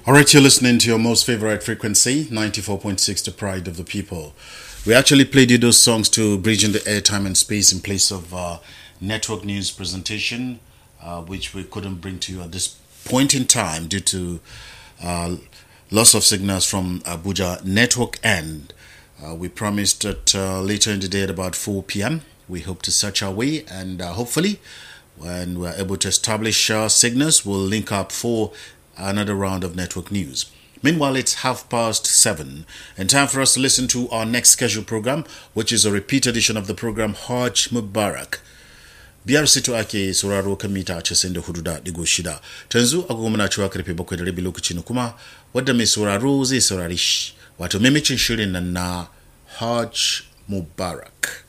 Alright, you're listening to your most favorite frequency, 94.6, the pride of the people. We actually played you those songs to bridge in the airtime and space in place of network news presentation, which we couldn't bring to you at this point in time due to loss of signals from Abuja network end. We promised that later in the day at about 4 p.m. we hope to search our way and hopefully when we're able to establish signals, we'll link up for another round of network news. Meanwhile, it's 7:30 and time for us to listen to our next scheduled program, which is a repeat edition of the program Hajj Mubarak. BRC to ake sauraro kan mita 94.6. Tanzu agogo muna cewa karfe 7:30 lokacin kuma wadda mai sauraro zai saurari wato maimacin shirin nan na Hajj Mubarak.